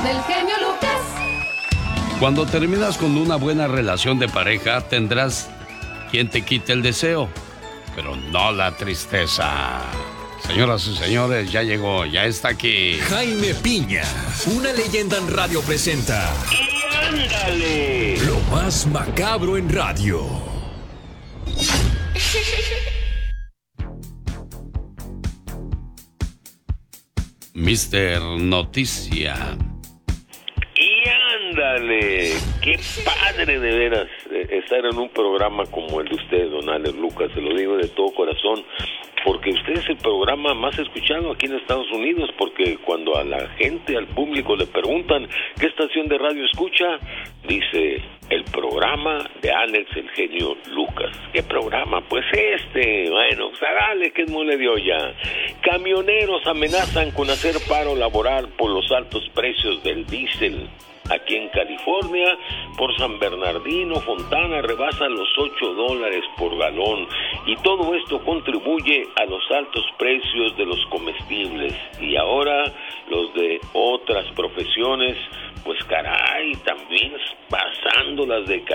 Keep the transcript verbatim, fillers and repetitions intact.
Del genio Lucas. Cuando terminas con una buena relación de pareja, tendrás quien te quite el deseo, pero no la tristeza. Señoras y señores, ya llegó, ya está aquí. Jaime Piña, una leyenda en radio presenta. ¡Y ándale! Lo más macabro en radio. mister Noticia. ¡Y ándale! ¡Qué padre de veras estar en un programa como el de usted, don Alex Lucas! Se lo digo de todo corazón, porque usted es el programa más escuchado aquí en Estados Unidos, porque cuando a la gente, al público le preguntan qué estación de radio escucha, dice el programa de Alex el genio Lucas. ¿Qué programa? Pues este. Bueno, pues dale, que es mole de olla. Camioneros amenazan con hacer paro laboral por los altos precios del diésel. Aquí en California, por San Bernardino, Fontana, rebasan los ocho dólares por galón. Y todo esto contribuye a los altos precios de los comestibles. Y ahora, los de otras profesiones, pues caray, también pasándolas de